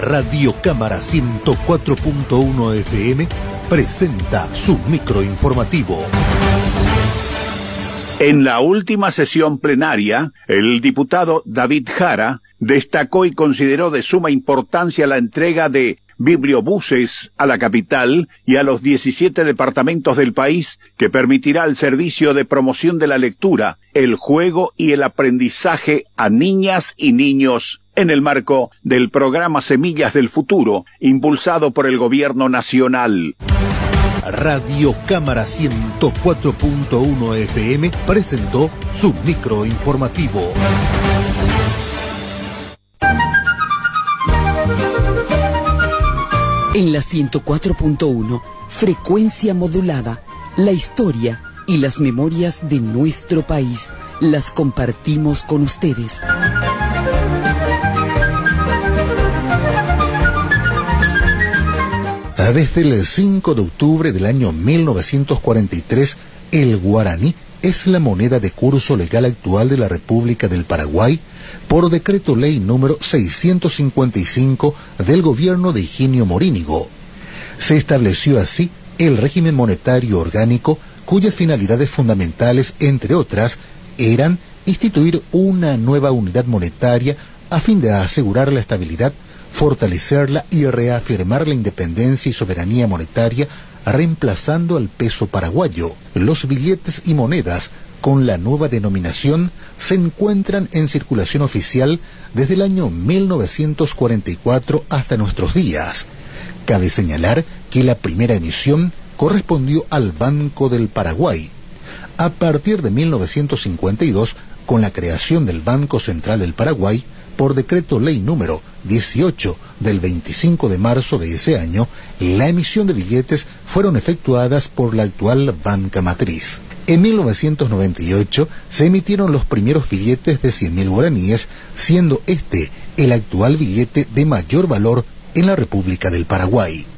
Radio Cámara 104.1 FM presenta su microinformativo. En la última sesión plenaria, el diputado David Jara destacó y consideró de suma importancia la entrega de bibliobuses a la capital y a los 17 departamentos del país, que permitirá el servicio de promoción de la lectura, el juego y el aprendizaje a niñas y niños en el marco del programa Semillas del Futuro, impulsado por el Gobierno Nacional. Radio Cámara 104.1 FM presentó su microinformativo. En la 104.1, frecuencia modulada, la historia y las memorias de nuestro país las compartimos con ustedes. Desde el 5 de octubre del año 1943, el guaraní es la moneda de curso legal actual de la República del Paraguay por decreto ley número 655 del gobierno de Higinio Morínigo. Se estableció así el régimen monetario orgánico, cuyas finalidades fundamentales, entre otras, eran instituir una nueva unidad monetaria a fin de asegurar la estabilidad, fortalecerla y reafirmar la independencia y soberanía monetaria, reemplazando al peso paraguayo. Los billetes y monedas con la nueva denominación se encuentran en circulación oficial desde el año 1944 hasta nuestros días. Cabe señalar que la primera emisión correspondió al Banco del Paraguay. A partir de 1952, con la creación del Banco Central del Paraguay, por decreto ley número 18 del 25 de marzo de ese año, la emisión de billetes fueron efectuadas por la actual banca matriz. En 1998 se emitieron los primeros billetes de 100.000 guaraníes, siendo este el actual billete de mayor valor en la República del Paraguay.